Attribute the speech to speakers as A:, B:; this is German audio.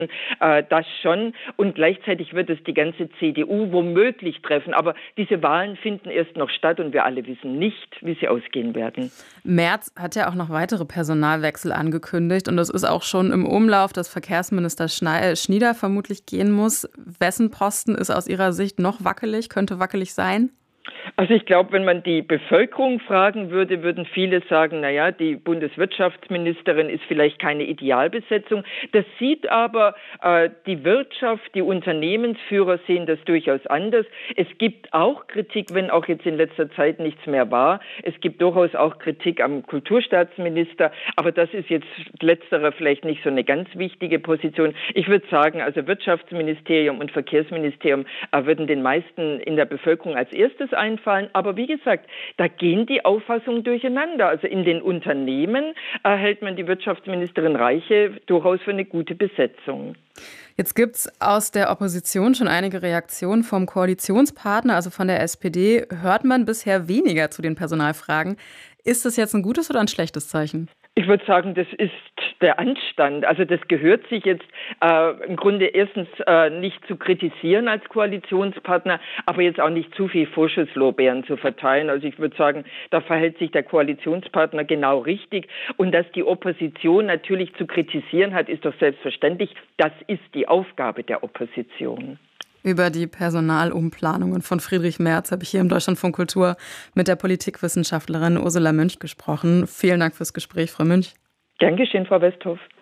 A: Das schon. Und gleichzeitig wird es die ganze CDU womöglich treffen. Aber diese Wahlen finden erst noch statt und wir alle wissen nicht, wie sie ausgehen werden.
B: Merz hat ja auch noch weitere Personalwechsel angekündigt. Und es ist auch schon im Umlauf, dass Verkehrsminister Schnieder vermutlich gehen muss. Wessen Posten ist aus Ihrer Sicht noch wackelig, könnte wackelig sein?
A: Also ich glaube, wenn man die Bevölkerung fragen würde, würden viele sagen, naja, die Bundeswirtschaftsministerin ist vielleicht keine Idealbesetzung. Das sieht aber die Wirtschaft, die Unternehmensführer sehen das durchaus anders. Es gibt auch Kritik, wenn auch jetzt in letzter Zeit nichts mehr war. Es gibt durchaus auch Kritik am Kulturstaatsminister, aber das ist jetzt letzterer vielleicht nicht so eine ganz wichtige Position. Ich würde sagen, also Wirtschaftsministerium und Verkehrsministerium würden den meisten in der Bevölkerung als erstes einfallen. Aber wie gesagt, da gehen die Auffassungen durcheinander. Also in den Unternehmen hält man die Wirtschaftsministerin Reiche durchaus für eine gute Besetzung.
B: Jetzt gibt es aus der Opposition schon einige Reaktionen vom Koalitionspartner, also von der SPD. Hört man bisher weniger zu den Personalfragen. Ist das jetzt ein gutes oder ein schlechtes Zeichen?
A: Ich würde sagen, das ist der Anstand. Also das gehört sich jetzt im Grunde erstens nicht zu kritisieren als Koalitionspartner, aber jetzt auch nicht zu viel Vorschusslorbeeren zu verteilen. Also ich würde sagen, da verhält sich der Koalitionspartner genau richtig. Und dass die Opposition natürlich zu kritisieren hat, ist doch selbstverständlich. Das ist die Aufgabe der Opposition.
B: Über die Personalumplanungen von Friedrich Merz habe ich hier im Deutschlandfunk Kultur mit der Politikwissenschaftlerin Ursula Münch gesprochen. Vielen Dank fürs Gespräch, Frau Münch.
A: Gern geschehen, Frau Westhoff.